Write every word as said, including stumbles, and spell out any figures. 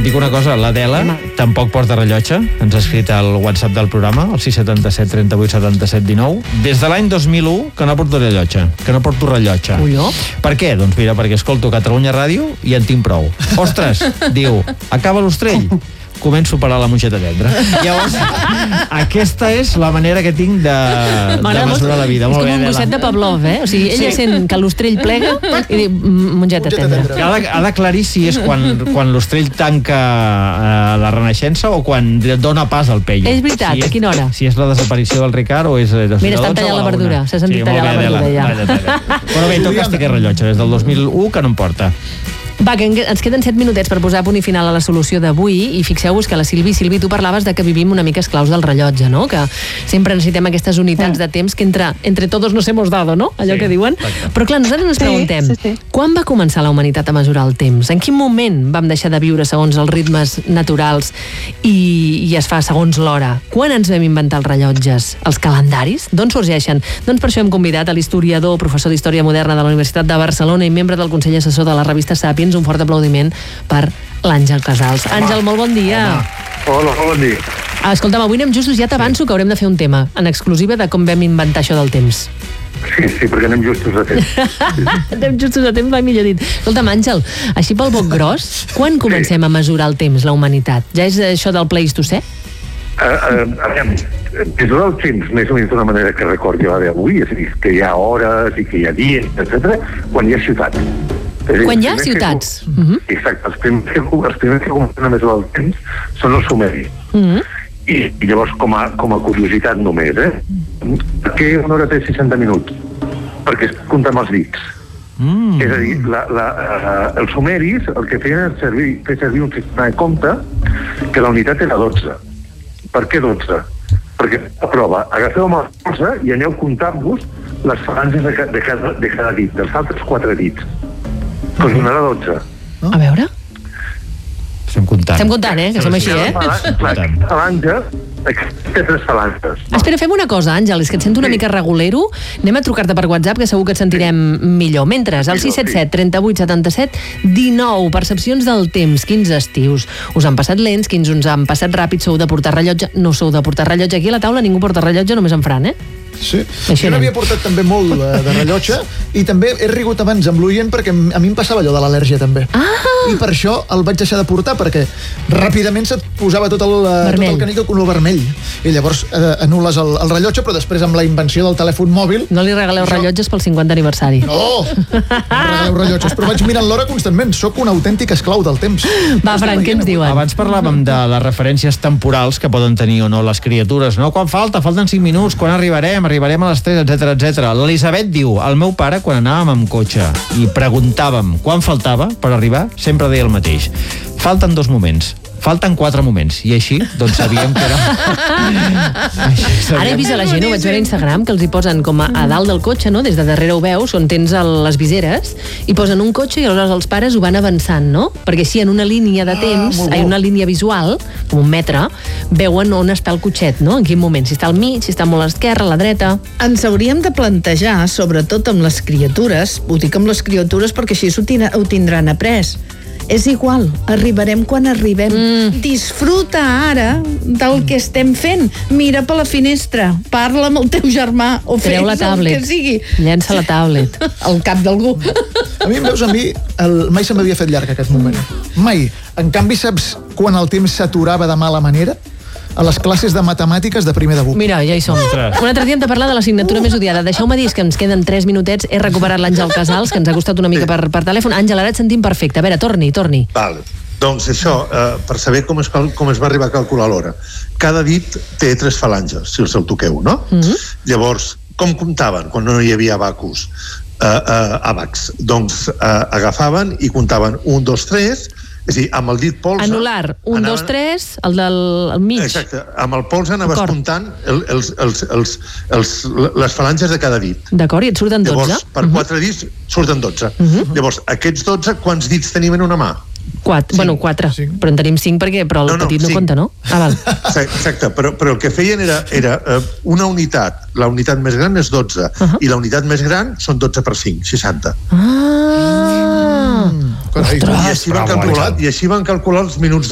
Et dic una cosa, l'Adela tampoc porta rellotge, ens ha escrit al WhatsApp del programa, el sis set set, trenta-vuit, setanta-set, dinou, des de l'any dos mil u que no porto rellotge, que no porto rellotge. Ulló. Per què? Doncs mira, perquè escolto Catalunya Ràdio i en tinc prou. Ostres, diu, acaba l'ostrell, començo a parar la mongeta tendra. Llavors, aquesta és la manera que tinc de, de mesurar la vida. És com un gosset de Pavlov, eh? O sigui, ella sí. sent que l'ostrell plega i diu, mongeta tendra. Ha, de, ha d'aclarir si és quan, quan l'ostrell tanca eh, la renaixença o quan dona pas al peio. És veritat, si és, a quina hora? Si és la desaparició del Ricard o és... Mira, estan tallant la verdura, s'ha sentit sí, tallar la verdura ja. Talla, talla. Però bé, tot càstig és rellotge, des del dos mil u que no em porta. Va, que ens queden set minutets per posar punt i final a la solució d'avui i fixeu-vos que la Sílvia, Sílvia, tu parlaves de que vivim una mica esclaus del rellotge, no? Que sempre necessitem aquestes unitats de temps que entre, entre todos nos hemos dado, no? Allò sí, que diuen. Exacte. Però clar, nosaltres ens preguntem, sí, sí, sí. quan va començar la humanitat a mesurar el temps? En quin moment vam deixar de viure segons els ritmes naturals i, i es fa segons l'hora? Quan ens vam inventar els rellotges? Els calendaris? D'on sorgeixen? Doncs per això hem convidat a l'historiador, professor d'Història Moderna de la Universitat de Barcelona i membre del Consell Assessor de la revista Sàpiens, un fort aplaudiment per l'Àngel Casals. Àngel, molt bon dia. Hola, bon dia. Escolta'm, avui anem justos, ja t'avanço que haurem de fer un tema en exclusiva de com vam inventar això del temps. Sí, sí, perquè anem justos a temps. Sí. Anem justos a temps, va millor dit. Escolta'm, Àngel, així pel boc gros, quan comencem sí. a mesurar el temps, la humanitat? Ja és això del Pleistocè? Uh, uh, aviam, mesurar el temps més o menys d'una manera que recordi la d'avui, és a dir, que hi ha hores i que hi ha dies, etcètera, quan hi ha ciutats. Dir, quan hi ha ciutats. Que, uh -huh. Exacte, els primers que, els primers que comencen a mesurar el temps són els sumeris. Uh -huh. I, I llavors, com a, com a curiositat només, eh? Per què una hora té seixanta minuts? Perquè es compta amb els dits. Mm. És a dir, la, la, uh, els sumeris el que feien era servir, fer servir un sistema de compte que la unitat era dotze. Per què dotze? Perquè a prova, agafeu amb el dotze i aneu comptant-vos les falanges de, de, cada, de cada dit, dels altres quatre dits. Doncs donarà dotze. A veure? Estem comptant. Estem comptant, eh? Que som així, eh? La falange té tres falanges. Espera, fem una cosa, Àngel, és que et sento una mica regulero. Anem a trucar-te per WhatsApp, que segur que et sentirem millor. Mentre, al sis set set, trenta-vuit, setanta-set, dinou, percepcions del temps, quins estius us han passat lents, quins uns han passat ràpid, sou de portar rellotge, no sou de portar rellotge. Aquí a la taula ningú porta rellotge, només en Fran, eh? Sí, jo n'havia portat també molt de, de rellotge i també he rigut abans amb l'oient perquè a mi em passava allò de l'al·lèrgia també. Ah! I per això el vaig deixar de portar perquè ràpidament se't posava tot el, tot el canic de color vermell i llavors eh, anules el, el rellotge, però després amb la invenció del telèfon mòbil... No li regaleu això... rellotges pel cinquanta aniversari. No! No regaleu rellotges, però vaig mirant l'hora constantment. Sóc un autèntic esclau del temps. Va, Fran, què ens diuen? Abans parlàvem de les referències temporals que poden tenir o no les criatures, no? Quan falta? Falten cinc minuts, quan arribarem? Arribarem a les tres, etcètera, etcètera. L'Elisabet diu, el meu pare, quan anàvem amb cotxe i preguntàvem quan faltava per arribar, sempre deia el mateix. Falten dos moments. Falten quatre moments. I així, doncs sabíem que era... Així Ara he vist a la gent, ho vaig veure a Instagram, que els hi posen com a, a dalt del cotxe, no? Des de darrere ho veus, on tens el, les viseres, i posen un cotxe i aleshores els pares ho van avançant, no? Perquè així en una línia de temps, ah, en una línia visual, com un metre, veuen on està el cotxet, no? En quin moment, si està al mig, si està molt a l'esquerra, a la dreta... Ens hauríem de plantejar, sobretot amb les criatures, ho dic amb les criatures perquè així ho, tira, ho tindran après. És igual, arribarem quan arribem. Mm. Disfruta ara del que estem fent. Mira per la finestra, parla amb el teu germà o Treu fes el que sigui. Llença la tablet. Al cap d'algú. A mi, em veus, a mi el, mai se m'havia fet llarg aquest moment. Mai. En canvi, saps quan el temps s'aturava de mala manera? A les classes de matemàtiques de primer de B U C. Mira, ja hi som. Un altre dia hem de parlar de l'assignatura més odiada. Deixeu-me dir que ens queden tres minutets. He recuperat l'Àngel Casals, que ens ha costat una mica per, per telèfon. Àngel, ara et sentim perfecte. A veure, torni, torni. Val. Doncs això, eh, per saber com es, com es va arribar a calcular l'hora. Cada dit té tres falanges, si els el toqueu, no? Mm-hmm. Llavors, com comptaven quan no hi havia abacus? Eh, eh, àbacs. Doncs eh, agafaven i comptaven un, dos, tres... És a dir, amb el dit polze... Anular, un, anaven... dos, tres, el del el mig. Exacte, amb el polze anaves comptant el, els, els, els, els, les falanges de cada dit. D'acord, i et surten dotze? Llavors, per uh-huh. quatre dits, surten dotze. Uh-huh. Llavors, aquests dotze, quants dits tenim en una mà? Quatre, bueno, quatre, cinc. Però en tenim cinc perquè, però el no, no, petit no cinc. Compta, no? Ah, val. Exacte, però, però el que feien era, era uh, una unitat, la unitat més gran és dotze, uh-huh. i la unitat més gran són dotze per cinc, seixanta. Ah! Mm. I així van calcular, i així van calcular els minuts